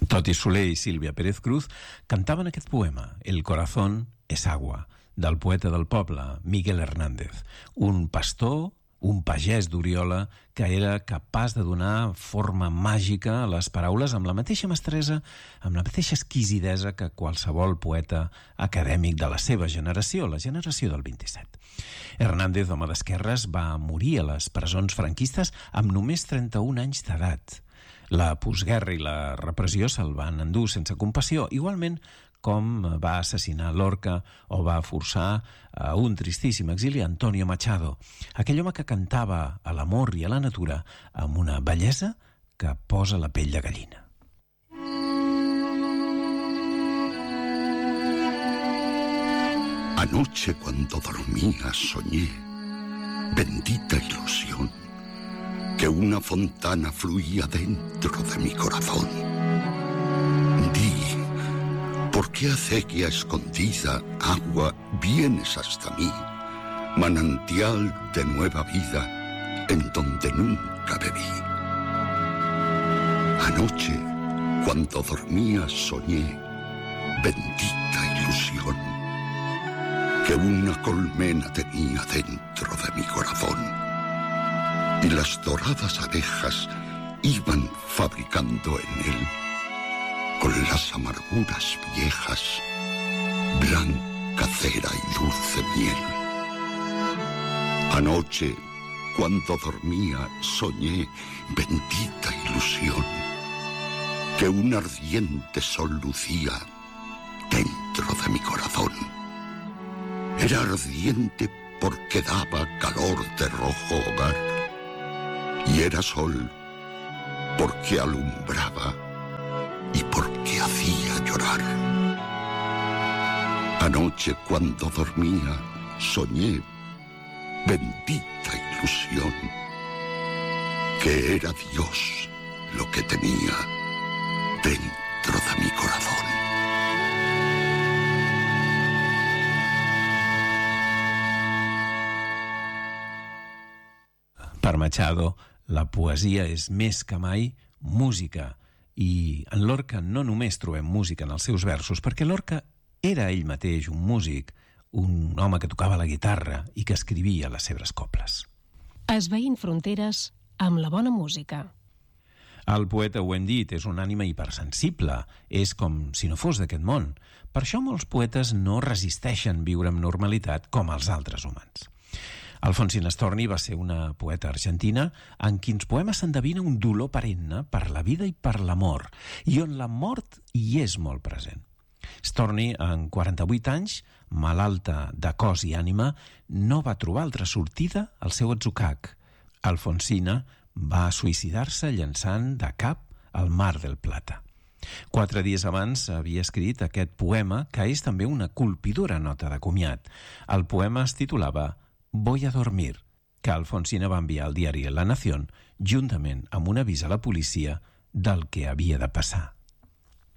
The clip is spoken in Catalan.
Toti Soler i Sílvia Pérez Cruz cantaven aquest poema, El corazón es agua, del poeta del poble, Miguel Hernández, un pastor, un pagès d'Oriola que era capaç de donar forma màgica a les paraules amb la mateixa mestressa, amb la mateixa exquisidesa que qualsevol poeta acadèmic de la seva generació, la generació del 27. Hernández, home d'esquerres, va morir a les presons franquistes amb només 31 anys d'edat. La postguerra i la repressió se'l van endur sense compassió, igualment com va assassinar Lorca o va forçar a un tristíssim exili Antonio Machado, aquell home que cantava a l'amor i a la natura amb una bellesa que posa la pell de gallina. Anoche cuando dormía soñé, bendita ilusión, que una fontana fluía dentro de mi corazón. Di, ¿por qué acequia escondida, agua, vienes hasta mí? Manantial de nueva vida, en donde nunca bebí. Anoche, cuando dormía, soñé, bendita ilusión, que una colmena tenía dentro de mi corazón. Y las doradas abejas iban fabricando en él, con las amarguras viejas, blanca cera y dulce miel. Anoche, cuando dormía, soñé, bendita ilusión, que un ardiente sol lucía dentro de mi corazón. Era ardiente porque daba calor de rojo hogar, y era sol porque alumbraba y porque hacía llorar. Anoche cuando dormía soñé, bendita ilusión, que era Dios lo que tenía dentro de mi corazón. Per Machado, la poesia és més que mai música, i en Lorca no només trobem música en els seus versos, perquè Lorca era ell mateix un músic, un home que tocava la guitarra i que escrivia les seves coples. Esvaint fronteres amb la bona música. El poeta, ho hem dit, és una ànima hipersensible, és com si no fos d'aquest món. Per això molts poetes no resisteixen viure amb normalitat com els altres humans. Alfonsina Storni va ser una poeta argentina en quins poemes s'endevina un dolor perenne per la vida i per l'amor, i on la mort hi és molt present. Storni, en 48 anys, malalta de cos i ànima, no va trobar altra sortida al seu atzucac. Alfonsina va suïcidar-se llançant de cap al Mar del Plata. 4 dies abans havia escrit aquest poema, que és també una colpidora nota de comiat. El poema es titulava Voy a dormir, que Alfonsina va enviar al diari La Nación juntament amb un avís a la policia del que havia de passar.